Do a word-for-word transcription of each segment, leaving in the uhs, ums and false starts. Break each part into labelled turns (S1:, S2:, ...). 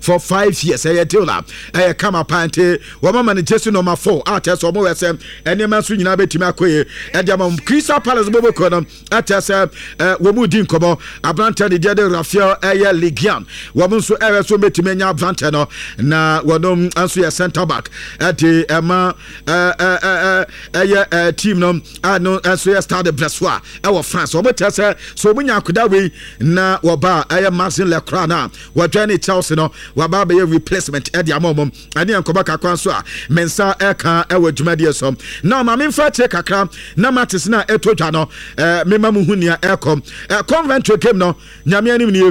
S1: for five years. I tell her, I come up and woman man just number four. I tell some more S M and the man soon you know bet me acquire and the Crystal Palace Bobo Conum. I tell her, Womu Dinkomo, Abranta the Jade Rafael Aya Ligian. Woman so ever so met me Vantano. Na wadom answer your centre back at the Emma uh team no I know answer start the Bressois our France omo tese so munya kuda we na waba aya Marcin Leclerc na wadwane Chelsea no waba be replacement at the amom ani ankoba kakwan so a mensa eka e wadwumade so na ma memfa che kakra na matis na etodwa no eh mema mu hunia ekom Coventry game no nyame anim nie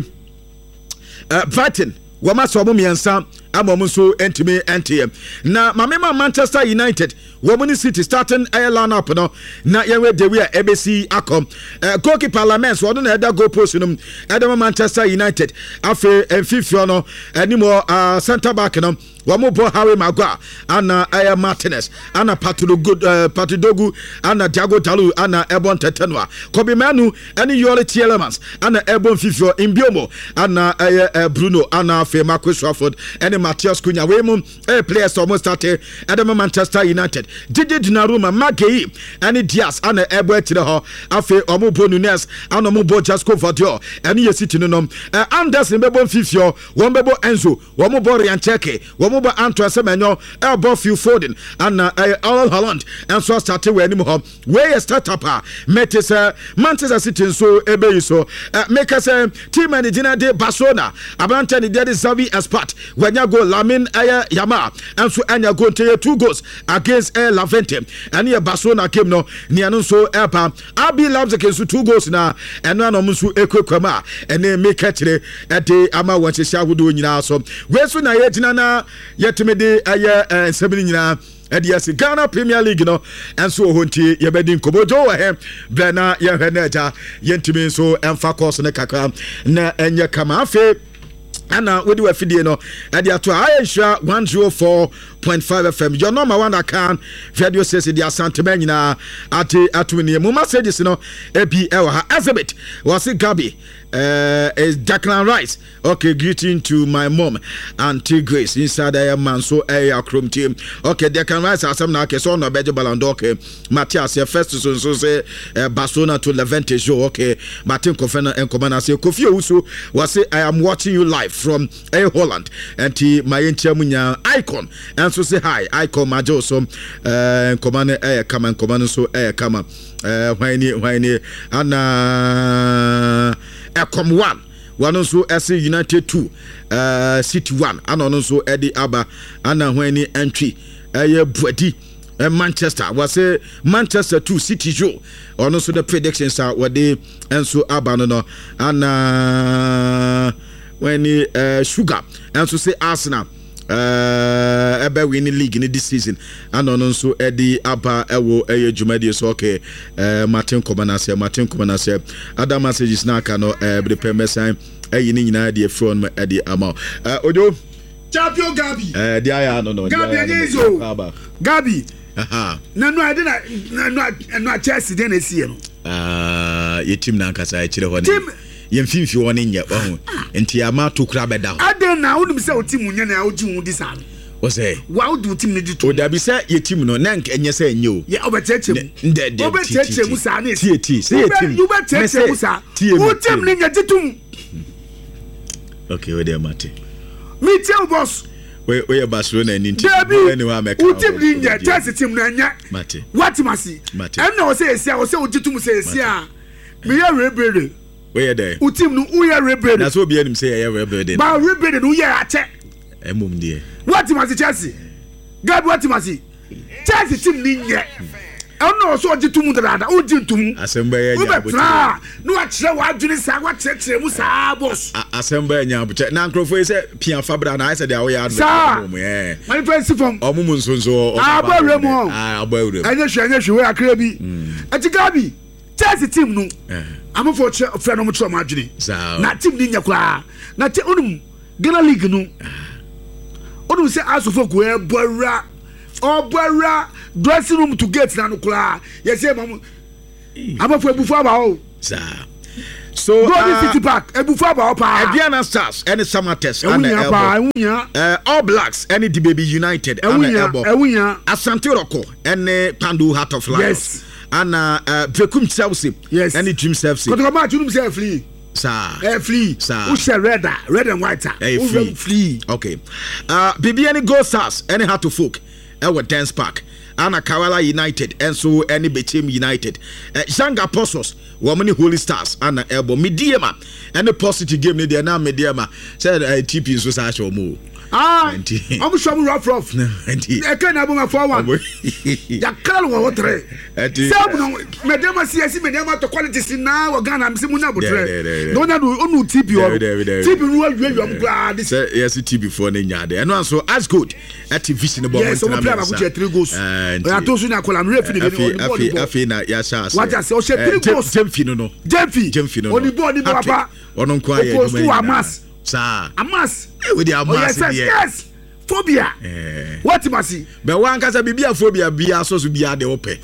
S1: eh Brighton wama so mo miensa amom so entime ntm na mamema Manchester United Woman City starting a line up no na yewe de we A B C akom uh, goalkeeper Lamens wo na eda goal post no eda Manchester United afi enfifio no animo uh, center back no wamo bo Harry Maguire ana Aya Martinez ana Patudogu uh, Patudogu ana Thiago Dalu ana Ebon Tetenwa Kobe Manu ani Yori Tielemans ana Ebon Fifio Imbiomo ana Aya uh, Bruno ana Fe Marcus Rashford and Matthias Cunha we mum eh players almost started eda Manchester United Didi Donnarumma Magei ani Diaz ana ebo etire ho afi omubo Nunes ana omubo Jasco Vadio ani yesiti no nom Anderson bebo Fifio won bebo Enzo omubo Riancheke omubo Antoine Semenyo ebo Phil Foden ana Erling Haaland and so start we anim ho we startup a metis Manchester City so ebe so make us team manager de Barcelona Abranta ni de Xavi Espat wanya go Lamine Yamal and so anya go take two goals against El Lavente and here Barcelona came no ni anunso epa Abi Leipzig so two goals na eno anom so ekwekwama ene make kire ede ama wanchesha hudo nyina so we so na yetina na yetemede aye nsebini nyina ede Ghana Premier League no enso honti yebedi nkobojo wa he brana ye hweneja yentimi so emfa course ne kakra na enye kama afi ana we do afidie no ade ato Aisha one oh four point five F M your number one account radio says the asantema nyina ate atuni mu messages no ebi e wa ha Elizabeth was it Gabi uh is Declan Rice okay greeting to my mom Auntie Grace inside I man so a akrom team okay Declan Rice asem na okay so no beje balando okay Matthias your first so so say uh, Barcelona to Levante show okay Martin Kofena and Komana say Kofi Owusu was say I am watching you live from a Holland and ti my enchamunya icon and so say hi icon majo so uh Komana eh come and Komana so eh come uh when when ana Ecom one one also S A United two uh City one and also Eddie Abba and when he entry uh Brady uh, Manchester was a Manchester two City show and also the predictions are what they and so Abba no and uh when he uh Sugar and so say Arsenal uh ebe winning league in this season and also Eddie Abba ewo eye Jumadi so okay uh Martin Komanase Martin Komanase other messages na ka no uh the permission eye ni nyina de phone e de ama uh ojo
S2: champion Gabi
S1: uh dia ya no no
S2: Gabi Ayezo Gabi aha na no ade na na na Chelsea dey na sie no
S1: ah ye team na nkasa e kire ho ne yemfimfi woni nya ho enti ama to kura beda ho
S2: ade na wonu se o team nya na o ji hu disa
S1: o say
S2: wa o do team ne di to
S1: o da bi se ye team no na enye se enye o
S2: ye obecheche mu obecheche mu sa na
S1: tie tie se ye team
S2: you obecheche mu sa o team ne nya ditum
S1: okay we dey mate
S2: me tell boss
S1: we we Barcelona ni team
S2: anyway make o team ne nya Chelsea team na nya
S1: mate
S2: what masi em na o say esia o say o ditum say esia me ya rebere
S1: where there
S2: o team no o ya rebere
S1: na so bi anim say ya rebere
S2: ba rebere no ya ache
S1: emum die
S2: what masi Chelsea God what masi Chelsea team ni nya em na o so ditum dada o ditum
S1: asemba ya nya
S2: bote no a kire wa adwene sa wa kire mu sa boss
S1: asemba ya nya bote na nkrofo say pia fabra na I say dia wo ya
S2: adwo eh my friend sifom
S1: omum nsonso
S2: abawre mu
S1: ah abawre
S2: anya hwe anya hwe we akra bi ati Gabi Chelsea team no I'm for friend of my adwene na team ni nya kura na te onum Ghana league no onum say asofo ko e bora obora dressing room to get na no kura yes say mam I'm for ebufu aba o
S1: sa So
S2: Golden City Park ebufa ba opa
S1: Aduana Stars any Samates
S2: and Elbow
S1: uh All Blacks any the Baby United and Elbow Asante Roko any Pandu Heart of Lions yes and uh Vekum Chelsea
S2: yes
S1: any Dream Chelsea
S2: ko ma dream say free
S1: sir
S2: eh free who share red red and white
S1: who free free okay uh Bibi any Gold Stars any Heart of Folk e wo Dance Park Anna Kawala United and so any Bechem United uh, Shanga Apostles Woman Holy Stars Anna Elbow Mediama and the positive game ni there now Mediama said uh, T P so such or more
S2: ah I'm sure I'm rough rough I can't have my four one ya call one three some no Mediama C S Mediama to quality sin now Ghana am simu na botre no na no T P o T P no you you glad this
S1: yes T P for na nya there and so as good at vision about
S2: yes so play about three goals I told you na call am referee
S1: the afi afi na ya sha
S2: what I say o she three goals
S1: Jemfi no no
S2: Jemfi
S1: Jemfi no
S2: on the ball ni papa
S1: onon kwa ye
S2: no man amas
S1: sa
S2: amas
S1: we the amas
S2: yes yes phobia what must
S1: but one kasa bibia phobia bia so so bia de ope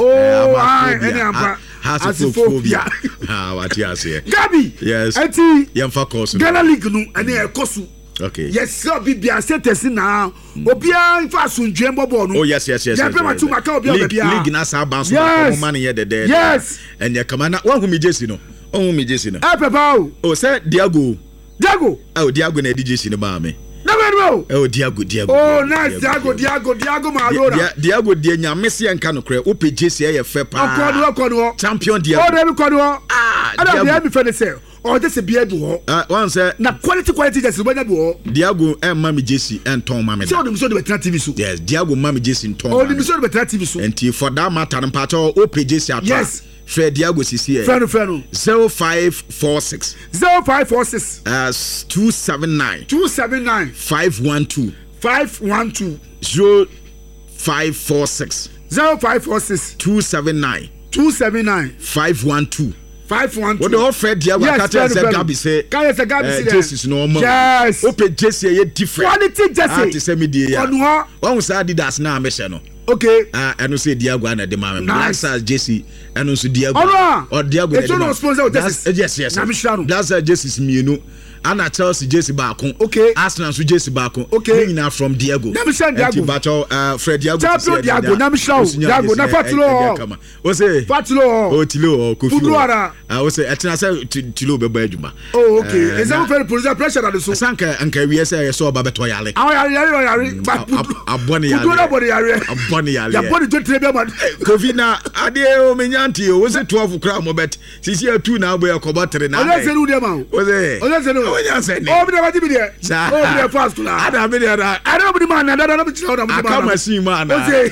S2: oh any ampa
S1: has phobia ah what you say
S2: Gabi
S1: yes
S2: enti
S1: yemfa course
S2: Ghana League no ene e kosu
S1: okay
S2: yes so bibia setesi na obia infa sunjwe mbobo no
S1: oh yes yes yes
S2: ya prema tu maka obia obia
S1: league na sa ban so ko man ye de de
S2: yes
S1: enye kama na wan hu mi jesi no on hu mi jesi no
S2: eh papa
S1: oh say Diago
S2: Diago
S1: oh Diago na D J si no ba me
S2: na me no
S1: oh Diago Diago
S2: oh nice Diago Diago Diago Maradona
S1: Diago de nya mesi enka no kre o pe jesi e ye fe pa
S2: okodo okodo
S1: champion Diago
S2: oh dem okodo
S1: ah
S2: Diago dem fe de say oh this be able ho
S1: uh one say
S2: na quality quality just be able ho
S1: Diago e ma me jesi en ton ma me
S2: so dem so de betra T V so
S1: yes Diago ma me jesi en ton
S2: oh dem so de betra T V so
S1: and for that matter no pa o pe jesi atwa
S2: yes
S1: Fred Diago Sisi
S2: Freno Freno
S1: zero five four six
S2: zero five four six
S1: as two seven nine
S2: two seven nine
S1: five one two
S2: five one two
S1: zero five four six
S2: zero five four six
S1: two seven nine
S2: two seven nine
S1: five one two
S2: five one two.
S1: What the whole Fred Diago Kata say Gabi say
S2: Kaya say Gabi say
S1: Jesus no more
S2: yes
S1: open Jesse ye different
S2: quality Jesse
S1: to say me dey
S2: on ho
S1: one say Adidas na me no
S2: okay
S1: ah eno say Diago na de ma me black stars Jesse eno so Diago
S2: or
S1: Diago
S2: it's no sponsor
S1: Jesse yes yes
S2: na me shano
S1: that's Jesse mienu Anna Chelsea Jesse Bakon
S2: okay
S1: Arsenal so Jesse Bakon
S2: okay
S1: now from Diago
S2: na me shano Diago
S1: Bato uh Fred Diago
S2: champion Diago na me shano Diago na fatlo
S1: o say
S2: fatlo
S1: o tilo o kofi
S2: Fuduara
S1: ah o say etina say tilo be ba adwuma
S2: oh okay is that very police pressure that so
S1: sanka anka we say so ba beto yale
S2: ah yale yale yale but
S1: abone yale
S2: Fuduara body yale
S1: abone yale
S2: ya body to trebe man
S1: kofi na ade o menyanti o say twelve kra mo bet sisi two na boy akoba three na
S2: o say no dem o
S1: o say
S2: o say no
S1: o nya say ni
S2: o bi dey bi dey o bi dey fast kula
S1: ada bi dey da
S2: ada bi man na da na bi chira da
S1: aka machine man na
S2: o say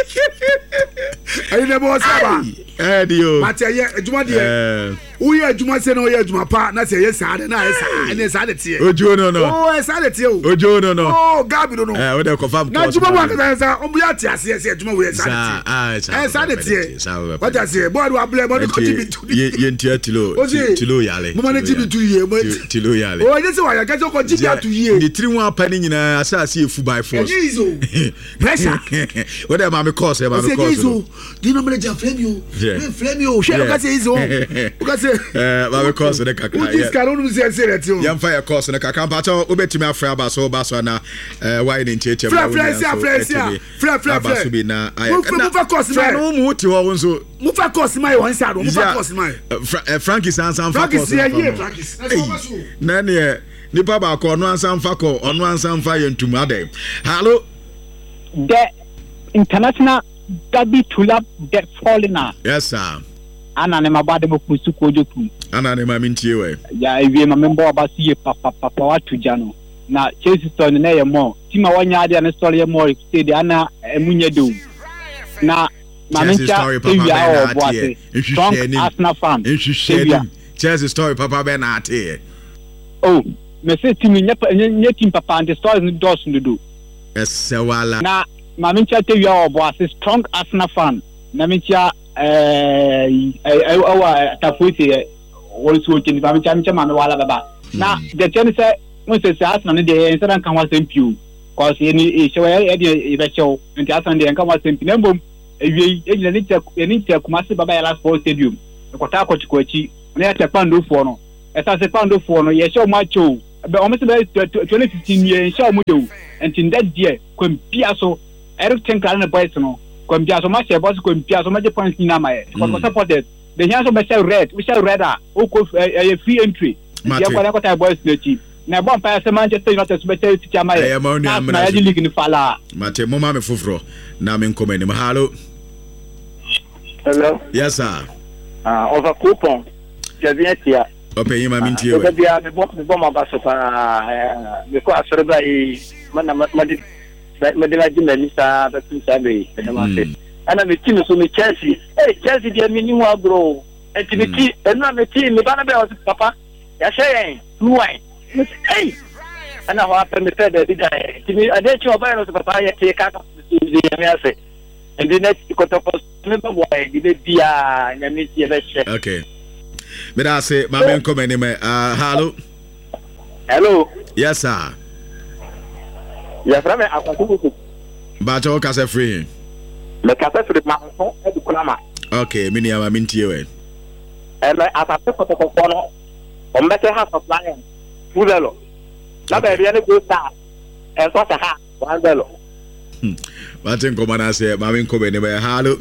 S2: ayi ne bo saba
S1: eh dio
S2: mate ye adwuma de wo ye adwuma se na wo ye adwuma pa na se ye sa de na ye sa ne sa de tie
S1: ojo no no
S2: oh sa de tie o
S1: ojo no no
S2: oh Gabi no no
S1: eh we dey confirm
S2: na adwuma wa ka sa o bu ya tie ase se adwuma wo ye sa de tie
S1: ah
S2: eh sa de tie what I say boy wa blame boy ko tibi tu
S1: ye ye ntia tilo tilo yale
S2: mo ma ne tibi tu ye mo
S1: tilo yale
S2: oh ye se wa ya ka so ko tibi atu ye
S1: ni tiri wa pa ni nyina asase efu by force
S2: ye izo pressure
S1: what am I cause am I cause
S2: do you know me ja flame you flame you share o ka say izo o ka say
S1: eh ba me cause de kaka
S2: this can only say say that you
S1: yam fire cause de kaka pa cho obetimi afra aba so ba so na eh why ni ncheche
S2: fra fra sia fra sia fra fra fra
S1: so bi na
S2: ay na fa cause na
S1: no mu ti ho nso
S2: mu fa cause mai won sa do mu fa cause mai
S1: Frankie san san fa cause
S2: Frankie
S1: na ne nipa ba ko no ansan fa ko ono ansan fa yentum ade hello
S3: the international Gabi Tulap dead foreigner.
S1: Yes, sir.
S3: Ana ne mabade mo kusu kojoku.
S1: Ana ne mamintie we.
S3: Ya ewie ma member abasi papa papa watu jano. Na Chelsea story na ye mo. Tima wanya ade na story ye mo say de ana emunye do. Na mamincha ewie a oboate. Strong Arsenal fan.
S1: Ehwehwe Chelsea story papa be na ate.
S3: Oh, me say team nye team papa and the story no dos ndo.
S1: Yes, wala.
S3: Na mamincha te wi a oboate strong Arsenal fan. Na mincha eh eh awa tafuti also kin mamincha mincha man wala baba. Na the ten say mo say Arsenal dey instead kan wa sempiu. Cause any e show e dey e be show. Nti Arsenal dey kan wa sempi. Na mbom ewie e nyina ni te ni te Kumasi Baba Yala Sports Stadium. Ekota akọchikwachi na ya chepando for no esa se pando for no ye show macho be o me se twenty fifteen ye show mo do enti that year kwempia so everything kan na boys no kwempia so ma share boss kwempia so ma je points ni na ma e because supported the here so be share red we share red ah o ko e free entry ya kwa na ko boys na chi na bon pa se Manchester United so be share ti ama e na ya league ni fala
S1: mate mo ma me foforo na me nkomani ma hello
S4: hello
S1: yes sir
S4: ah over coupon je viens tia
S1: open yima mintie we
S4: bia me bo me bo ma ba so pa me ko asore ba e mana ma di ma di la di me lista ba tu sabe e ma se ana me tinu so me Chelsea eh Chelsea dia me ni wa bro e ti me ti e na me ti me ba na be o papa ya shey luai eh ana ho ape me te de di dai ti me ade chi o ba no papa ya ti ka di me ase and the next ko to ko me ba boy di de dia nya me ti be she
S1: okay me da say ma men come any me uh hello
S4: hello
S1: yes sir
S4: ya fra me akwaku
S1: ba to ka say free
S4: le ka say free ma so e du klama
S1: okay me ni ama mintie we
S4: e le atate ko to ko no o mbete ha supply fulelo la be bi ani go star e so ta ha one belo
S1: ba tin ko mana say ma men come any me hello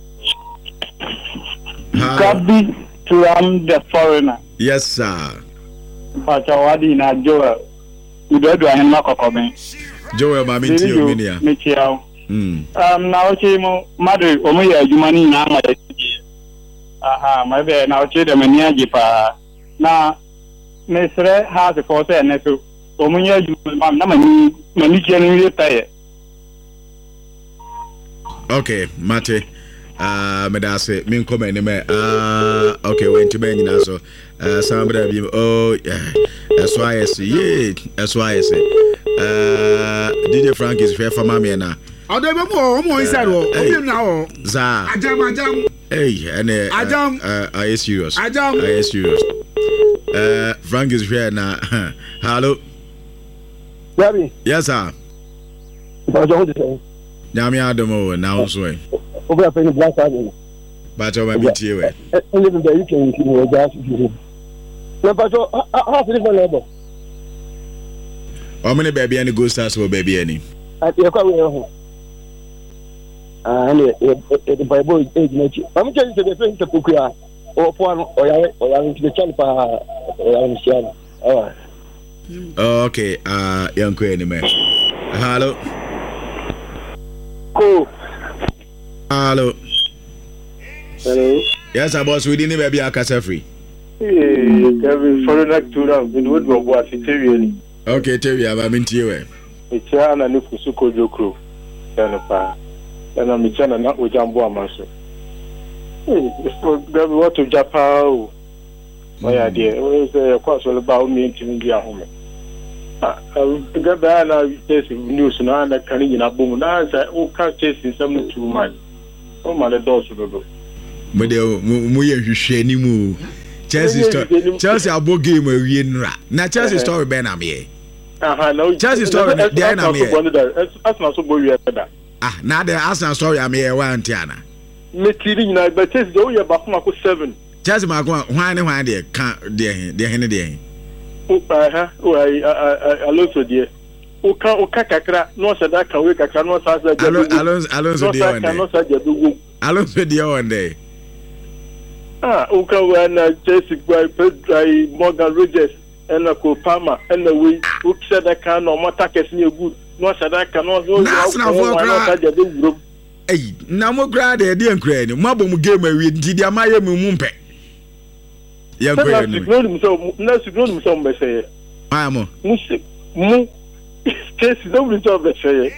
S3: Gabi to am the foreigner.
S1: Yes, sir.
S3: But Wadi na Joel. You do ahen makokoben.
S1: Joel ma minti o minia.
S3: Michiao.
S1: Mm.
S3: Um na oche mo madu omo ya adwumani na ama ya. Aha, ma be na oche de mani agi pa. Na mesre ha se for say na so omo ya adwumani na mani mani je ni ye taye.
S1: Okay, mate. Uh, me da say me come any me uh okay when to be nyina so uh somebody be oh yeah that's why I say yeah that's why I say uh D J Frank is here for mama na
S2: o de be mo o mo inside wo o bi na wo
S1: za
S2: ajam ajam
S1: hey and
S2: ajam
S1: uh are you serious
S2: ajam
S1: are you serious uh Frank is here na hello
S4: Gabi
S1: yes sir
S4: ba jo de say
S1: nyame adomo na so eh
S4: over a penny black side.
S1: But over me tie we.
S4: Only the you can you just you. Na but how to live level.
S1: How many baby any go stars for baby any?
S4: I dey kwa we ho. Ah, any the Bible age na chi. I'm telling you the friend to Pukua. O po an o ya o ya into the channel pa o ya mission. Oh.
S1: Okay, uh young queen me. Hello.
S4: Cool.
S1: Hello.
S4: Hello.
S1: Yes, I boss we didn't baby akasa free.
S4: Eh, Kevin foreigner to them. In would go what it really.
S1: Okay, tell you about me tie we.
S4: It's an and Fusuko Jokro. Then pa. Then I'm chana not with Jambo Amaso. Eh, for what to Japan. My idea was a question about me in India home. Ah, get that now this news now and can in a boom now say oh can't chase some too much. Oh my doors to go.
S1: But they mu ye hwehwe ni mu. Chelsea story. Chelsea abo game we nra. Na Chelsea story be na me.
S4: Aha, now
S1: Chelsea story dey na me.
S4: Arsenal so boy da.
S1: Ah, na the Arsenal story am here one tiana.
S4: Me tiri na but Chelsea do ye ba kuma ko seven.
S1: Chelsea ma ko hwan ne hwan dey kan dey dey hen dey.
S4: Aha, o ai Alonso die. O kan o kakakra no se da kan we kakra no sa sa
S1: Alonso Alonso dey on there.
S4: No sa je do.
S1: Alonso dey on there.
S4: Ah, o kan we na Chelsea boy Pedro Morgan Rogers and na ko Palmer and na we o se da kan no mata kesi e good. No se da kan no no sa je do.
S1: Hey, na mo gra dey dey nkra ni. Mo abom game awie ndi dia maye mu mu mpe. Ya nkra ni.
S4: Na su no so mbe say.
S1: Ah mo.
S4: Mu mu Chelsea do bi so be say.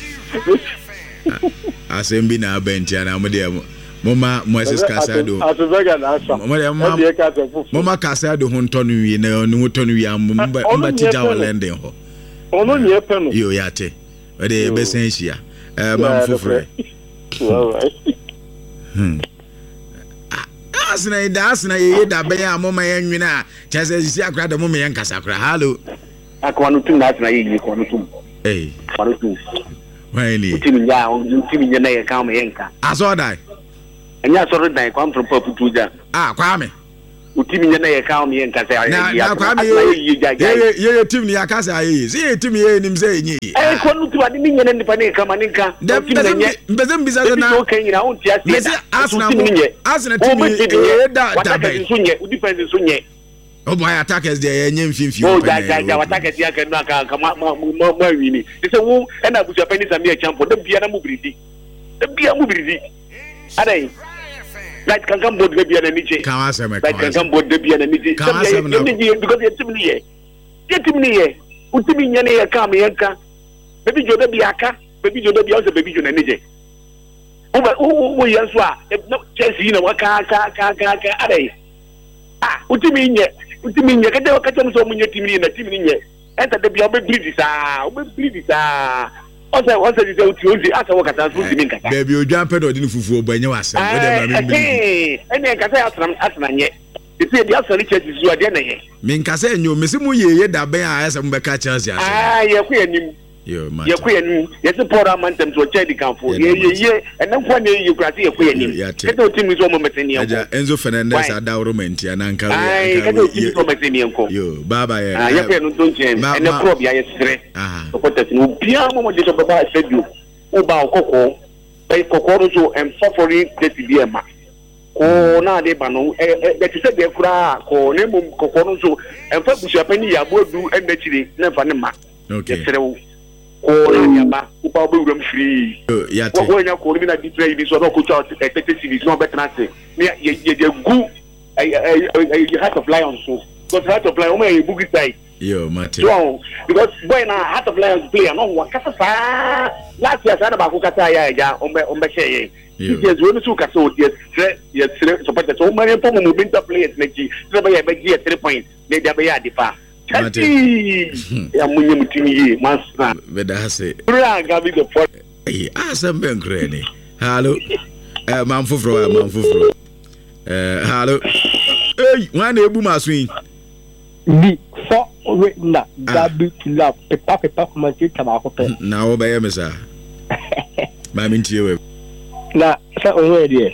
S1: Asembi na abentia na mo dey mama Moses Casado mama Casado ho ntonu wi na no tonu wi am mba tija o lending ho
S4: ono nye pe no
S1: yo yate we dey be sen hia eh mam fofre hmm asna ida asna ye da be ya mama ya nwina chese sisi akra da mama ya nkasa akra hallo
S4: akwa no tun na asna ye ko no tun
S1: eh
S4: kwa no tun
S1: why ni
S4: timi ya timi nye na ye ka ma ye nka
S1: aso dai
S4: anya sorry dan kwam from papu tuja
S1: ah kwame
S4: utimi nyana ye ka o me nkasa ya
S1: na na kwa me ye ye team ni akasa ye ye team ye nim say nyi
S4: eh ko no tu ade ni nyana nipa ne ka maninka
S1: mbeze mbisa na
S4: o kan nyina o ntia
S1: mbeze asna mo asna team ye da da be
S4: sunye u defense sunye
S1: o boy attackers there ye nyem finfi
S4: o ja ja ja attackers ya kan na ka ma ma ma wini se wo e na busu apani samia champo da bia na mu bridi da bia mu bridi adai like kankan board da bia na niche
S1: kan asem
S4: like kankan board da bia na niche because ye team ni ye ye team ni ye utimi nyane ye ka me yanka baby jo da bia ka baby jo da bia o se baby jo na niche o ba o o yanso a Chelsea na waka ka ka ka ka adai ah utimi nye utimi nye kede wakati mso munye team ni na team ni nye enta da bia o be bleed sa o be bleed sa Osa osa di uti uti asa wakata su timi nkata.
S1: Baby odwan pedo di fufu obanye wasem. We dem ma mi.
S4: Eh, ene nkata asram asna nye. Iti di asori church zu ade na ye.
S1: Mi nkasa enyo mesi mu yeye da ben a asa mu beka chance asa.
S4: Ah, ye ku yanim.
S1: Yo man.
S4: Ye ku yanim. Ye se pora mantem to chedi kanfo. Ye ye ye, ene kwa ne ye kurati ye ku yanim. Kete otimi zo mo meteni yanko.
S1: Aja Enzo Fernandez adawro menti ananka we.
S4: Ai, kete otimi zo meteni yanko.
S1: Yo, baba ye.
S4: Ah, ye ku no don't change. Ene crop ya ye sire.
S1: Ah.
S4: Okota no bia mo mo de so baba sedu. Uba okoko. Ai kokoro so em fofori de ti ma. Ko na de ba no eh eh ti se de kura ko ne mum kokoro so em fa busu apani ya bodu en na chiri na fa ne ma.
S1: Okay.
S4: Serewu. Ko na ya ba uba obo wuram free.
S1: Ya te.
S4: Ko nya ko bi na di play bi so no ko cha thirty series no better na say. Me ye ye gu ai ai Heart of Lions so. Because Heart of Lions o me bugi side.
S1: Yo, Mate.
S4: So, because boy na Heart of Lions player no wakasa fa last year sana ba ko kata ya ja ombe ombe sheye. Yes, we no suka so yes, yes, support so many for mo binta players na ji. So ba ya be gi three points. Ne da ba ya difa. Chati. Ya munye mutimi yi masna.
S1: Be da hase.
S4: Bra ga bi the for.
S1: Eh, asem ben kreni. Hello. Eh, man fufro, man fufro. Eh, hello. Hey, wan ebu masu
S5: Bi for we na gabi kila pepa pepa kuma ti taba ko pe
S1: na wo ba ye me sa ma min tie we
S5: na sa o we die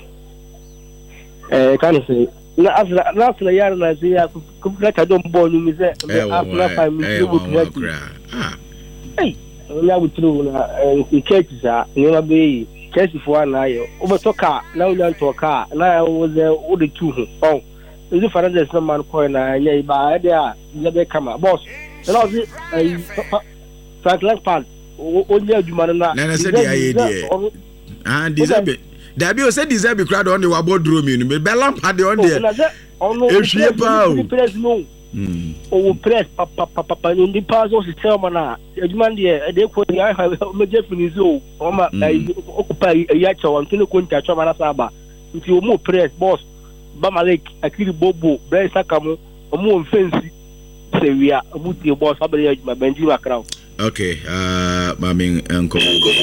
S5: eh kan se na asra na asra yar na se ya ku ka ta don bo nu mi se me asra fa mi ti bu ti
S1: ah
S5: eh ya bu tru na in church sa ni na be church fo na yo o be to ka na o yan to ka na o ze o de tu ho Is Fernandez no man coin na ye ba dia ye be kama boss na o si Frank Lampard o nya adwuma na
S1: na se dia ye die ah deserve da bi o se deserve crowd on the wabodro mi no be Lampard on there e hwie pa o
S5: press no o press pa pa pa pa ndi pass o system na adwuma de de ko ya ha me je finish o o ma occupy ya cha wan tinu ko nta cha ma na saba nti o mo press boss Bamalek akiri bobo Brian Sakamu omo mfensi sewia omo tie boss abere adwuma benji makra.
S1: Okay, uh mami enko.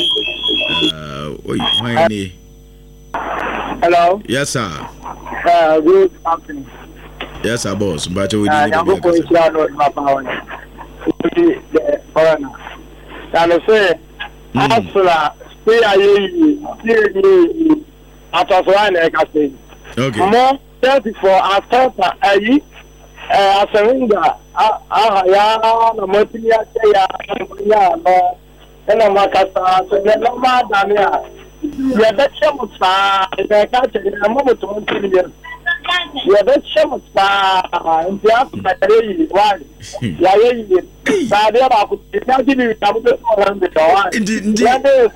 S1: Uh oi, why ni?
S4: Hello.
S1: Yes sir.
S4: Uh good afternoon.
S1: Yes sir boss, but we need
S4: to be. Uh go no ma power. The foreigner. And say asla stay ayi stay atoswan e ka say.
S1: Okay.
S4: More thirty-four after ayi eh asenga ah ya na motini ya ya ya no ena makasa so ne no ma dani ya ya da chemu sa da ka che na mo to motini ya ya da chemu sa ndia pa tare wa ya ye ba da ba ku ta ji ni ta bu to ran de wa
S1: ndi ndi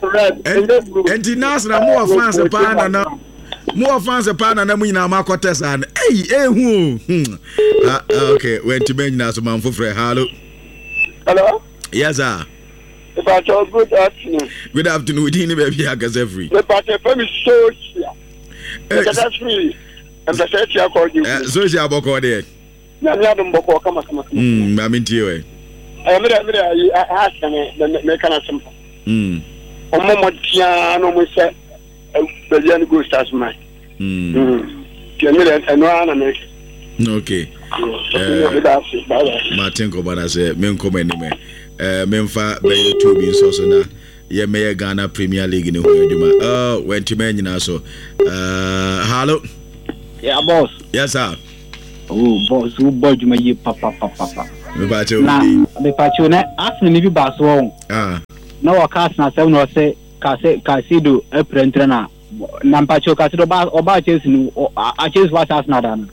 S1: ndi nasra mo fans pa na na more fans pa na na mu nyina makota san eh ehu ah okay when to ben na so man fofre hello
S4: hello
S1: yes sir
S4: good afternoon
S1: good afternoon we didn't be here cuz every
S4: the party from social that's free and the church ya call you
S1: social boko there
S4: na na dum boko kama kama
S1: mm ma mintie we
S4: eh me me ha me me kana simple
S1: mm
S4: o mo mo tia no mo se Brazilian go stars man.
S1: Mm.
S4: Mm. Kemire enwa na me.
S1: Okay. Eh Martin ko bana se men ko mani me. Eh memfa be YouTube nso so na ye me Ghana Premier League ni ho adwuma. Oh, went to men nyina so. Uh hello.
S5: Yeah boss.
S1: Yes sir.
S3: oh boss who boy you may papa papa
S1: me pa che
S3: na me pa che na Arsenal ni bi ba so
S1: ah
S3: na o ka Arsenal seven no say ka say ka sido e prentre na na pa che ka sido ba o ba Chelsea ni a Chelsea va Arsenal dan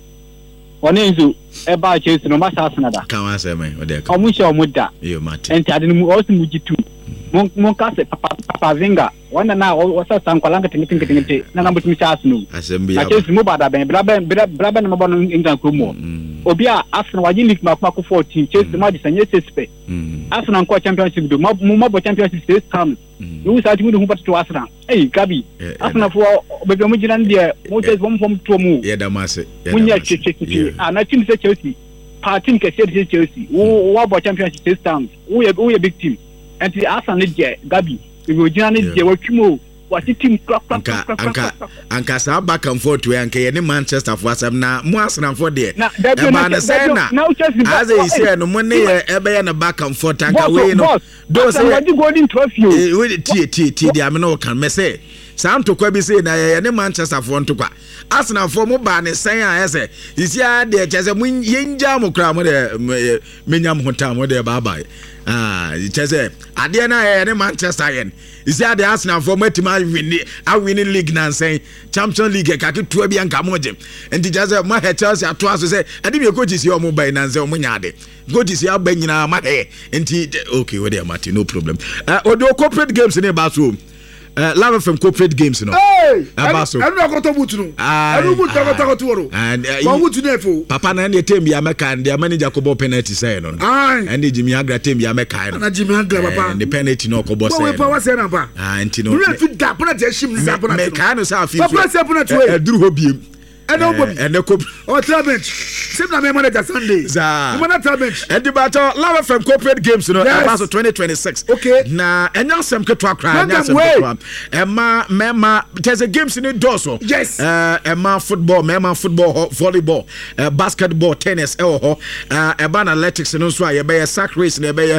S3: one nzu e ba Chelsea no ma Arsenal da
S1: kan wa say me o de
S3: ka o mu she o mu da
S1: yo mate
S3: enti ade ni mu o su mu jitu mon mon ka say papa papa vinga wanda na o sa san kwalanga tingitin tingitin na na mutumi Arsenal
S1: assembly
S3: a Chelsea mu ba da ben bra ben bra ben mo bono England kromo obi a Arsenal waji league ma kuma ko fourteen Chelsea ma disanye sixpe Arsenal ko championship do mo mo bo championship six times you sa ti mu hu pat to Arsenal eh gabi Arsenal fo be be mu jiran de mo Chelsea mo fom to mu
S1: ye da mase
S3: mu nya checheki ah na team se Chelsea party ke se Chelsea wo bo championship six times wo ye wo ye big team and the Arsenal je gabi we go jiran je wo twimo wati team crack crack crack
S1: anka anka sa back and forth we anka ye ne Manchester for asem na mo Arsenal for there
S3: na
S1: e ma na say na as e say no mo ne e be na back and forth anka we no do say
S3: the golden trophy
S1: we tie tie tie dia me no kan me say sam to kwa bi say na ye ne Manchester for ntokwa Arsenal for mo ba ne say a ese isia de chese mo yenja mo kra mo de menyam hotam mo de bye bye ah chese ade na ye ne Manchester yen isia de Arsenal for matima win a winning league na say Champions League ka ke to bia nka mo je enti chese mo he Chelsea ato aso say ade bi ko jisi o mo ba na say o mo nyaade go jisi aba nyina ma he enti okay we dey mati no problem uh, odo corporate games ne ba so Uh, love from corporate games, you know.
S2: Hey, Abaso. I don't go to Butu. I don't go to Butu. And you,
S1: Papa, and the team Yamaka and the manager Kobo penalty say no. And the Jimmy Agra team Yamaka and Jimmy Agra and the penalty no Kobo say. What was it? And you know, you fit that penalty. Mekano sa fi. Papa say penalty. Drew Hobby. And and the cop or bench. Simple me manager Sunday. Za. Manager bench. And the battle love from corporate games, you know. Abaso twenty twenty-six. Okay. Na enya sem ketwa kra enya sem ketwa. Emma mema there's a games in the doso. Yes. Uh Emma football, mema football, volleyball, uh, basketball, tennis, eh ho. Uh Eban athletics no so ye be sack race no be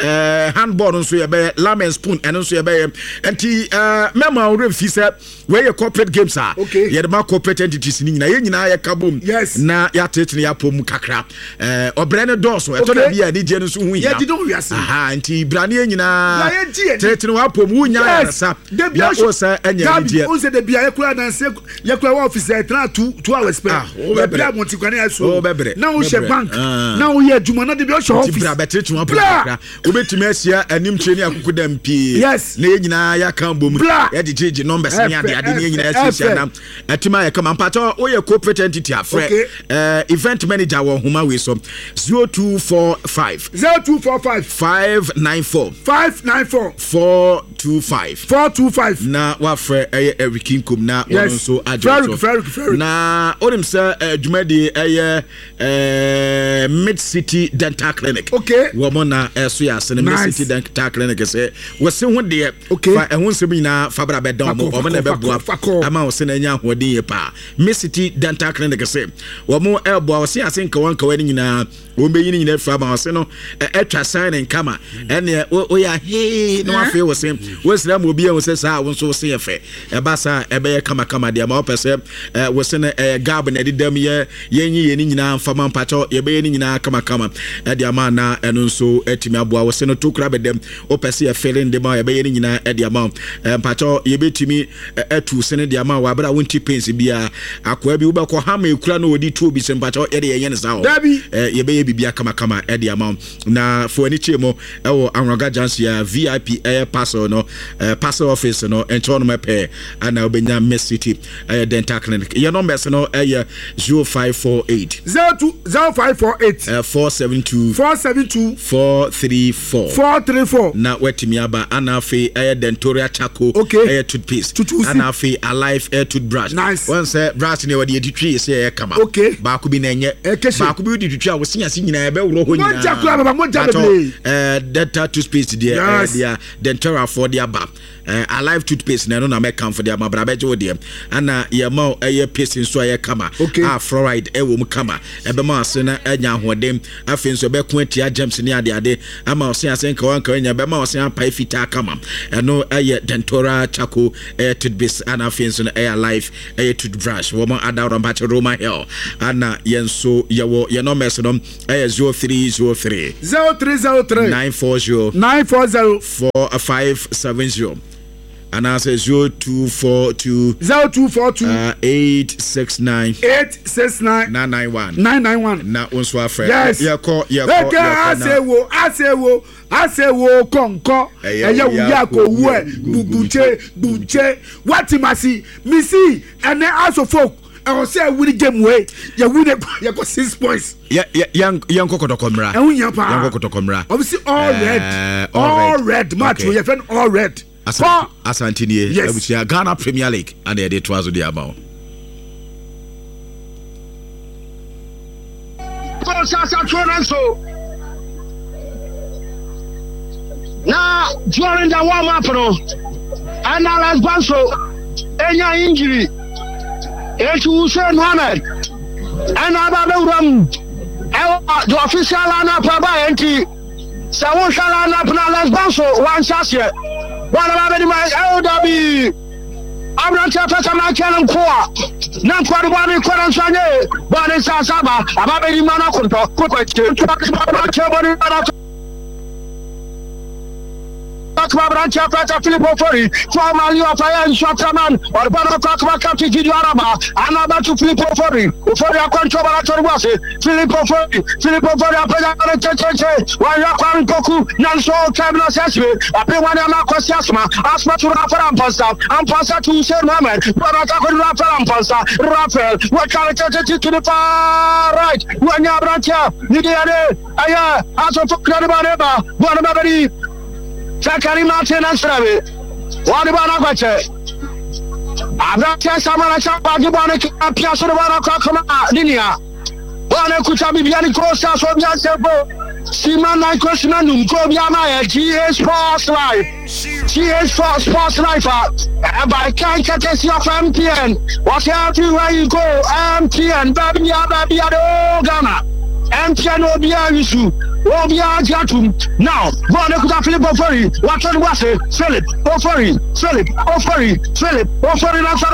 S1: uh handball no so ye be lamb and spoon and so ye be enti uh mema already fi say where your corporate games are. Okay. Ye the corporate entities na ye nyina ye kabom na ya tetene ya pom kakra eh obrane doso e to na bia ni je no so hu ya aha nti brane ye nyina tetene wa pom hu nya ya sa ya o sa anya ni je
S2: o se de bia ye kura dan se ye kura wa office e tra two two hours spend we bia monti kwane aso na o she bank na o ye adwuma na de bia o she office
S1: bra betre wa pom kakra obetumi asia anim cheni akukuda mpi na ye nyina ya kan bom ye de jeje numbers ni ade ade ni nyina asia na atima ye kama mpato o ye corporate entity afre okay. uh, event manager wo huma we so zero two four five
S2: zero two four five
S1: five nine four
S2: five nine four
S1: four two five
S2: four two five
S1: na wa fre eh Eric Kum na
S2: yes.
S1: Ono so
S2: adjo so
S1: na onim say adwumadi eh eh Mid City Dental Clinic
S2: okay
S1: wo mo na eso ya se Mid City Dental Clinic say wo se ho de
S2: okay.
S1: fa ehun se bi na fa bra be don mo o mo na be bua ama wo se na nya hodin ye pa Mid City Dental Clinic say wo mo elbo wo se ase nka wan ka wani nyina wo be yin nyina fra ma wo se no etwa sign en kama ene wo ya he no afi wo se wo sira mo bi e wo se sa wo so se ye fe e ba sa e be kama kama de ma wo pese wo se na gab na de dam ye yenyi ye ni nyina fa ma mpacho ye be ni nyina kama kama e de ama na eno so etimi aboa wo se no to kra be dem wo pese ye feeling de ma ye be ni nyina e de ama mpacho ye betimi etu se ne de ama wa bra wonti pensi bia akwa bi wo ba ko ha ma ekura no odi to bi se mpacho ye de ye ne sa ho ye be ye bibia kama kama e de ama na fo ani chemo e wo Anroga Jansia V I P air parcel no parcel office no encho no mepe ana obenya Mid City uh, Dental Clinic. Your numbers no uh, zero five four eight
S2: zero two zero five four eight
S1: uh, four seven two
S2: four seven two
S1: four three four
S2: four three four
S1: na wetimi aba ana fe uh, Dentoria Chaco
S2: okay.
S1: uh, toothpaste ana fe Alive air toothbrush
S2: nice.
S1: Once uh, brush ne wadi editwi say e kama
S2: okay.
S1: ba ku bi na enye ba ku bi editwi a wo sinya si nyina e be wuro ho nyina
S2: mo jakura baba mo jabe
S1: uh dental toothpaste dia yes. uh, dia Dentoria for the aba uh, alive toothpaste na no na make come for the mabra beje wo de ana ye ma eye paste so ye kama
S2: okay.
S1: ah fluoride e wo mu kama e be ma ase na anya hodem afi so be ko atia gems ni ade ade ama ose ase nka wan ka nya be ma ose apa fita kama eno eye dentora chako e toothpaste ana afi so na eye alive eye toothbrush wo ma adawro ba Roma Hill ana yenso ye wo ye no mess no eye zero three zero three
S2: zero three zero three
S1: nine four zero
S2: nine four zero
S1: four five seven zero and I say zero two four two
S2: zero two four two
S1: uh, eight six nine
S2: eight six nine
S1: nine nine one
S2: nine nine one.
S1: na onso afre
S2: yes
S1: ya call ya
S2: call ya asewo asewo asewo konko eya wuya ko wu e bubuche buche watimasi misi ene aso folk I was say we game way ya win ya got six points
S1: ya ya yang yang kokotokomra
S2: ehun yan pa
S1: yang kokotokomra
S2: obviously all red all red match we friend all red
S1: Asantini
S2: yes.
S1: Ghana Premier League and they did twas with the amount.
S6: Now during the warm up, and now as Banso, any injury, it's Hussein Mohamed, and Abba Ram, the official lineup by N T. Sawo lineup now as Banso one chance here. One of my L W. I'm not sure if I'm telling Koa. Not quite one in Koran, but it's a Saba. I'm a baby man. I couldn't talk quick. Brancha Prata Philip Ofori, formerly of Fire and Shotterman, or Banaka Captain Gidiaraba, and about to Philip Ofori, Ofori control Philip Ofori, Philip Ofori, while you're calling Koku, Nanso, Cabinet Sesame, a pay one and a Cosasma, Asma to Rafa and Pasta, and Pasta to Sir Mohammed, Banaka Rafa and Pasta, Raphael, what kind of to the far right, when you're Brancha, Nidia, Aya, Aso Crediba, one of my Sakari Martin and Stravi. What about Abache? I've not just some of the Chapagibana Piazza Kakama Linia. One Kutabi Biani Costa, so Yansebo, Simana Kosmanum, Kobiama, G S Sports Life, G S Sports Life, by Kai Katesi of M T N. Whatever where you go, M T N, Babia Babia Ghana, M T N Obia Yusu. Obia Jatum. Now, one of Philip Ofori, what was it? Philip Ofori, Philip Ofori, Philip Ofori.